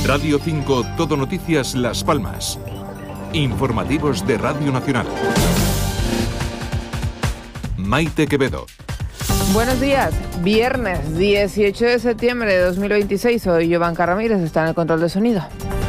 Radio 5 Todo Noticias Las Palmas. Informativos de Radio Nacional. Maite Quevedo. Buenos días, viernes 18 de septiembre de 2026. Soy Yovanka Ramírez, está en el control de sonido.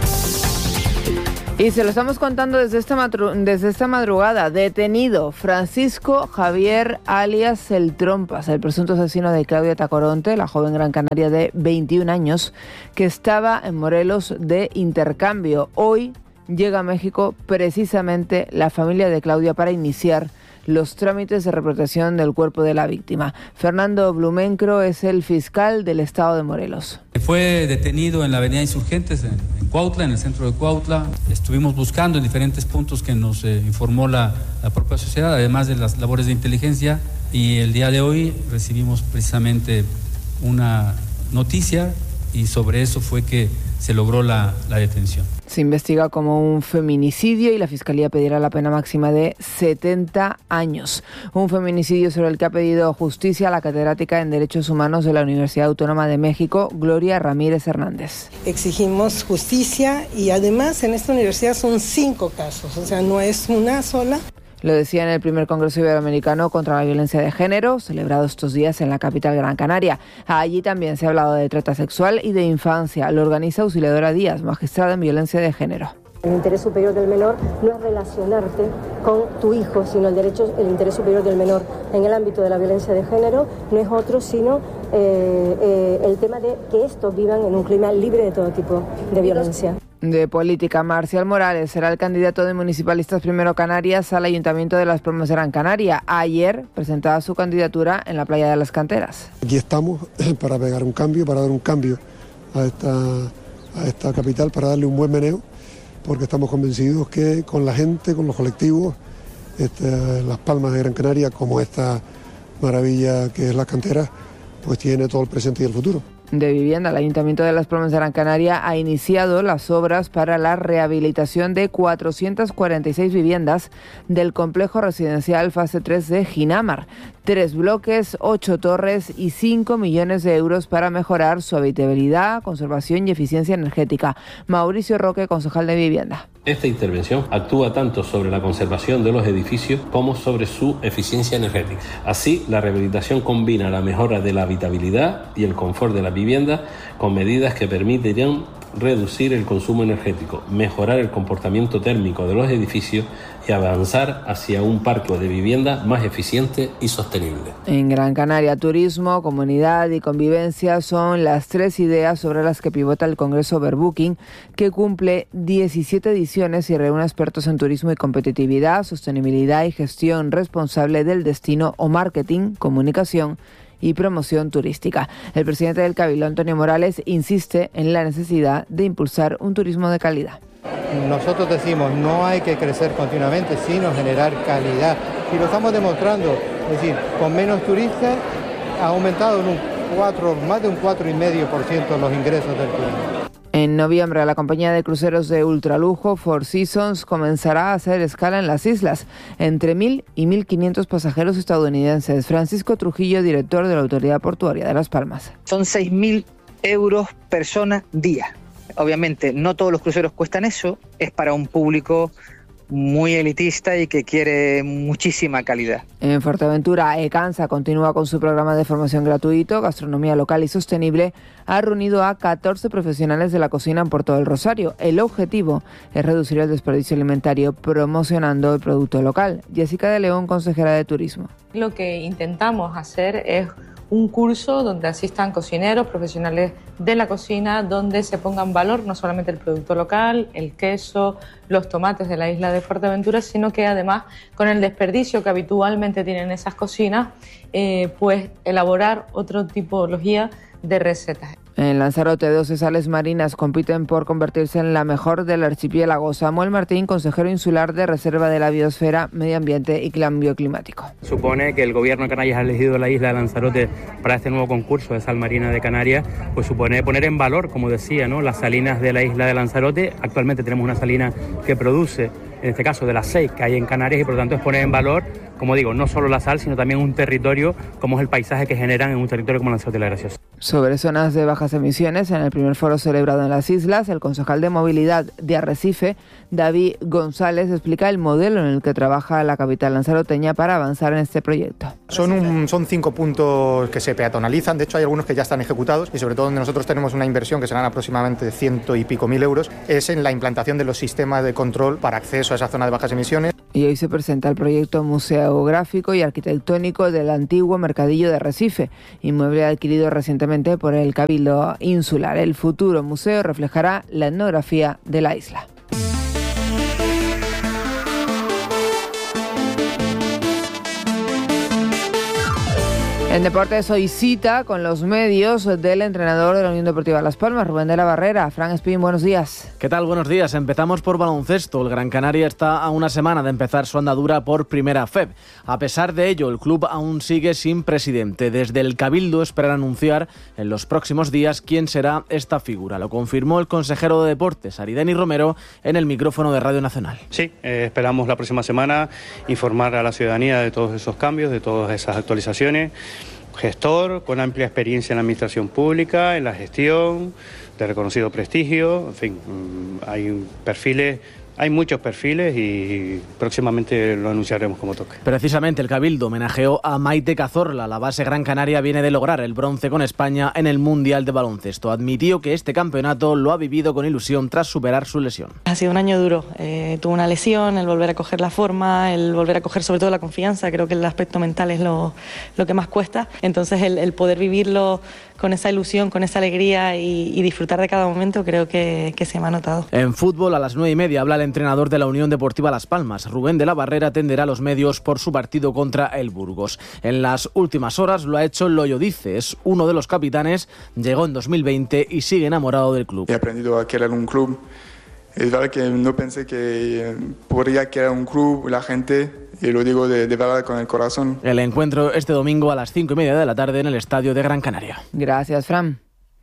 Y se lo estamos contando desde esta madrugada. Detenido Francisco Javier alias El Trompas, el presunto asesino de Claudia Tacoronte, la joven gran canaria de 21 años, que estaba en Morelos de intercambio. Hoy llega a México precisamente la familia de Claudia para iniciar los trámites de repatriación del cuerpo de la víctima. Fernando Blumencro es el fiscal del estado de Morelos. Fue detenido en la avenida Insurgentes, en Cuautla, en el centro de Cuautla. Estuvimos buscando en diferentes puntos que nos informó la propia sociedad, además de las labores de inteligencia, y el día de hoy recibimos precisamente una noticia y sobre eso fue que se logró la detención. Se investiga como un feminicidio y la Fiscalía pedirá la pena máxima de 70 años. Un feminicidio sobre el que ha pedido justicia la catedrática en Derechos Humanos de la Universidad Autónoma de México, Gloria Ramírez Hernández. Exigimos justicia y además en esta universidad son 5 casos, o sea, no es una sola. Lo decía en el primer Congreso Iberoamericano contra la Violencia de Género, celebrado estos días en la capital Gran Canaria. Allí también se ha hablado de trata sexual y de infancia. Lo organiza Auxiliadora Díaz, magistrada en Violencia de Género. El interés superior del menor no es relacionarte con tu hijo, sino el interés superior del menor en el ámbito de la violencia de género no es otro, sino el tema de que estos vivan en un clima libre de todo tipo de violencia. De política, Marcial Morales será el candidato de Municipalistas Primero Canarias al Ayuntamiento de Las Palmas de Gran Canaria. Ayer presentaba su candidatura en la Playa de las Canteras. Aquí estamos para pegar un cambio, para dar un cambio a esta capital, para darle un buen meneo, porque estamos convencidos que con la gente, con los colectivos, Las Palmas de Gran Canaria, como esta maravilla que es Las Canteras, pues tiene todo el presente y el futuro. De vivienda, el Ayuntamiento de Las Palmas de Gran Canaria ha iniciado las obras para la rehabilitación de 446 viviendas del complejo residencial fase 3 de Ginamar. 3 bloques, 8 torres y 5 millones de euros para mejorar su habitabilidad, conservación y eficiencia energética. Mauricio Roque, concejal de Vivienda. Esta intervención actúa tanto sobre la conservación de los edificios como sobre su eficiencia energética. Así, la rehabilitación combina la mejora de la habitabilidad y el confort de la vivienda con medidas que permitirán reducir el consumo energético, mejorar el comportamiento térmico de los edificios y avanzar hacia un parque de vivienda más eficiente y sostenible. En Gran Canaria, turismo, comunidad y convivencia son las 3 ideas sobre las que pivota el Congreso Overbooking, que cumple 17 ediciones y reúne expertos en turismo y competitividad, sostenibilidad y gestión responsable del destino o marketing, comunicación y promoción turística. El presidente del Cabildo, Antonio Morales, insiste en la necesidad de impulsar un turismo de calidad. Nosotros decimos, no hay que crecer continuamente, sino generar calidad. Y lo estamos demostrando, es decir, con menos turistas ha aumentado más de un 4,5% los ingresos del turismo. En noviembre, la compañía de cruceros de ultralujo Four Seasons comenzará a hacer escala en las islas, entre 1.000 y 1.500 pasajeros estadounidenses. Francisco Trujillo, director de la Autoridad Portuaria de Las Palmas. Son 6.000 euros persona día. Obviamente, no todos los cruceros cuestan eso, es para un público muy elitista y que quiere muchísima calidad. En Fuerteventura, Ecansa continúa con su programa de formación gratuito, gastronomía local y sostenible. Ha reunido a 14 profesionales de la cocina en Puerto del Rosario. El objetivo es reducir el desperdicio alimentario promocionando el producto local. Jessica de León, consejera de Turismo. Lo que intentamos hacer es un curso donde asistan cocineros, profesionales de la cocina, donde se ponga en valor no solamente el producto local, el queso, los tomates de la isla de Fuerteventura, sino que además con el desperdicio que habitualmente tienen esas cocinas, pues elaborar otra tipología de recetas. En Lanzarote, 12 sales marinas compiten por convertirse en la mejor del archipiélago. Samuel Martín, consejero insular de Reserva de la Biosfera, Medio Ambiente y Cambio Climático. Supone que el gobierno de Canarias ha elegido la isla de Lanzarote para este nuevo concurso de sal marina de Canarias, pues supone poner en valor, como decía, ¿no?, las salinas de la isla de Lanzarote. Actualmente tenemos una salina que produce en este caso de las 6 que hay en Canarias, y por lo tanto es poner en valor, como digo, no solo la sal, sino también un territorio, como es el paisaje que generan en un territorio como Lanzarote y La Graciosa. Sobre zonas de bajas emisiones, en el primer foro celebrado en las islas, el concejal de movilidad de Arrecife, David González, explica el modelo en el que trabaja la capital lanzaroteña para avanzar en este proyecto. Son 5 puntos que se peatonalizan, de hecho hay algunos que ya están ejecutados, y sobre todo donde nosotros tenemos una inversión que serán aproximadamente 100 y pico mil euros, es en la implantación de los sistemas de control para acceso a esa zona de bajas emisiones. Y hoy se presenta el proyecto museográfico y arquitectónico del antiguo Mercadillo de Arrecife, inmueble adquirido recientemente por el Cabildo Insular. El futuro museo reflejará la etnografía de la isla. En deportes, hoy cita con los medios del entrenador de la Unión Deportiva Las Palmas, Rubén de la Barrera. Fran Espín, buenos días. ¿Qué tal? Buenos días. Empezamos por baloncesto. El Gran Canaria está a una semana de empezar su andadura por Primera FEB. A pesar de ello, el club aún sigue sin presidente. Desde el Cabildo esperan anunciar en los próximos días quién será esta figura. Lo confirmó el consejero de Deportes, Arideni Romero, en el micrófono de Radio Nacional. Sí, esperamos la próxima semana informar a la ciudadanía de todos esos cambios, de todas esas actualizaciones. Gestor con amplia experiencia en la administración pública, en la gestión, de reconocido prestigio, en fin, hay muchos perfiles y próximamente lo anunciaremos como toque. Precisamente el Cabildo homenajeó a Maite Cazorla. La base Gran Canaria viene de lograr el bronce con España en el Mundial de Baloncesto. Admitió que este campeonato lo ha vivido con ilusión tras superar su lesión. Ha sido un año duro. Tuve una lesión, el volver a coger la forma, el volver a coger sobre todo la confianza. Creo que el aspecto mental es lo que más cuesta. Entonces el poder vivirlo con esa ilusión, con esa alegría y disfrutar de cada momento, creo que se me ha notado. En fútbol, a las 9:30 habla el entrenador de la Unión Deportiva Las Palmas. Rubén de la Barrera atenderá a los medios por su partido contra el Burgos. En las últimas horas lo ha hecho Loyo Dice, es uno de los capitanes, llegó en 2020 y sigue enamorado del club. He aprendido a querer un club. Es verdad que no pensé que podría querer un club, la gente, y lo digo de verdad con el corazón. El encuentro este domingo a las 5:30 de la tarde en el estadio de Gran Canaria. Gracias, Fran.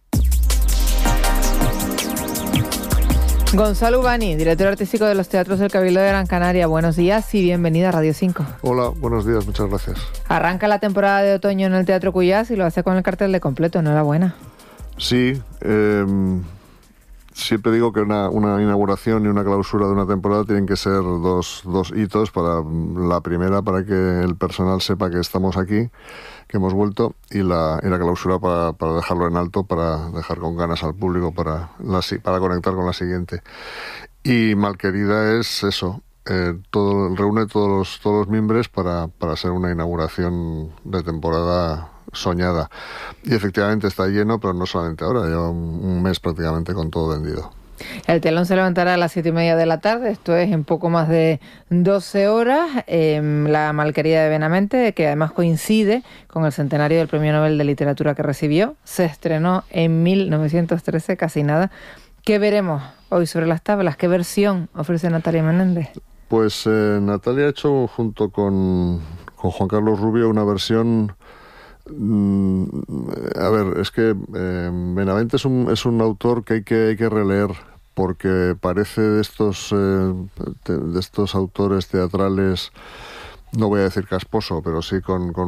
Gonzalo Ubani, director artístico de los teatros del Cabildo de Gran Canaria. Buenos días y bienvenida a Radio 5. Hola, buenos días, muchas gracias. Arranca la temporada de otoño en el Teatro Cuyás y lo hace con el cartel de completo. Enhorabuena. Sí, siempre digo que una inauguración y una clausura de una temporada tienen que ser dos hitos. Para la primera, para que el personal sepa que estamos aquí, que hemos vuelto, y la clausura para dejarlo en alto, para dejar con ganas al público, para conectar con la siguiente. Y Malquerida es eso, reúne todos los miembros para ser una inauguración de temporada soñada. Y efectivamente está lleno, pero no solamente ahora, lleva un mes prácticamente con todo vendido. El telón se levantará a las 7:30 de la tarde, esto es en poco más de 12 horas. La Malquerida de Benavente, que además coincide con el centenario del Premio Nobel de Literatura que recibió, se estrenó en 1913, casi nada. ¿Qué veremos hoy sobre las tablas? ¿Qué versión ofrece Natalia Menéndez? Pues Natalia ha hecho junto con Juan Carlos Rubio una versión... A ver, es que Benavente es un autor que hay que releer, porque parece de estos autores teatrales, no voy a decir casposo, pero sí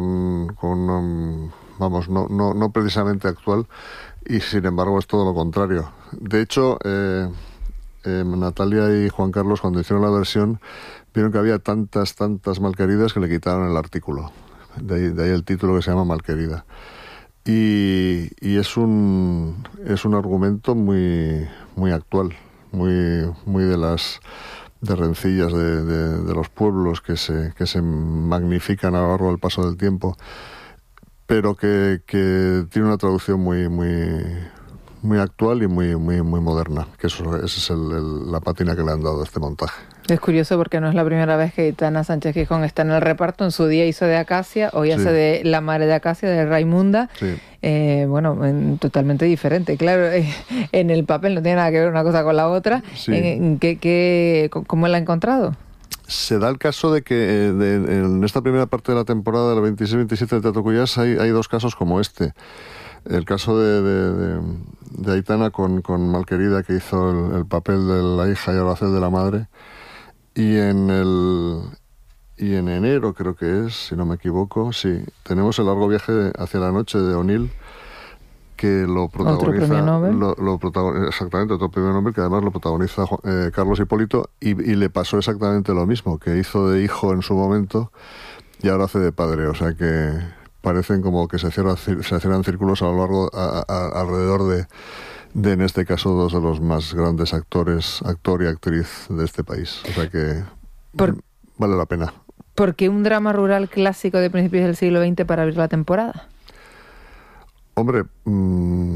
vamos, no precisamente actual, y sin embargo es todo lo contrario. De hecho, Natalia y Juan Carlos, cuando hicieron la versión, vieron que había tantas malqueridas que le quitaron el artículo. De ahí el título, que se llama Malquerida. Y es un argumento muy actual, muy de rencillas de los pueblos que se magnifican a lo largo del paso del tiempo, pero que tiene una traducción muy actual y muy moderna, que esa es la pátina que le han dado a este montaje. Es curioso porque no es la primera vez que Aitana Sánchez Gijón está en el reparto. En su día hizo de Acacia, hoy hace de La Madre de Acacia, de Raimunda. Sí. Totalmente diferente. Claro, en el papel no tiene nada que ver una cosa con la otra. Sí. ¿Cómo la ha encontrado? Se da el caso de que en esta primera parte de la temporada, del 26-27 del Teatro Cuyás, hay dos casos como este. El caso de Aitana con Malquerida, que hizo el papel de la hija y ahora hace el de la madre. Y en enero, creo que es, si no me equivoco, sí, tenemos El largo viaje hacia la noche de O'Neill, que lo protagoniza... ¿Otro premio Nobel? Exactamente, otro premio Nobel, que además lo protagoniza Carlos Hipólito, y le pasó exactamente lo mismo, que hizo de hijo en su momento y ahora hace de padre, o sea que parecen como que se cierran círculos a lo largo, alrededor de, en este caso, dos de los más grandes actores, actor y actriz de este país, o sea que vale la pena. ¿Por qué un drama rural clásico de principios del siglo XX para abrir la temporada? Hombre,